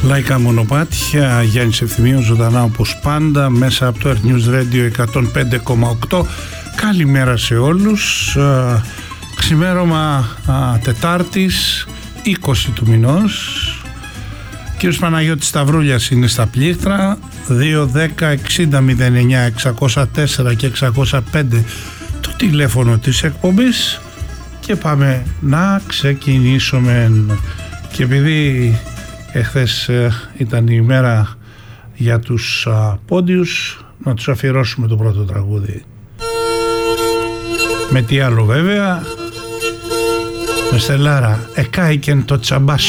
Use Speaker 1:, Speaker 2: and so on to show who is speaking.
Speaker 1: Λαϊκά μονοπάτια, Γιάννης Ευθυμίος, ζωντανά όπως πάντα μέσα από το Earth News Radio 105,8. Καλημέρα σε όλους. Ξημέρωμα Τετάρτης 20 του μηνός. Κύριος Παναγιώτης Σταυρούλιας είναι στα πλήκτρα. 2-10-60-09-604 και 605 το τηλέφωνο της εκπομπής. Και πάμε να ξεκινήσουμε. Και επειδή εχθές ήταν η ημέρα για τους πόντιους, να τους αφιερώσουμε το πρώτο τραγούδι. Με τι άλλο βέβαια, με Στελάρα, εκάηκεν το τσαμπάσο.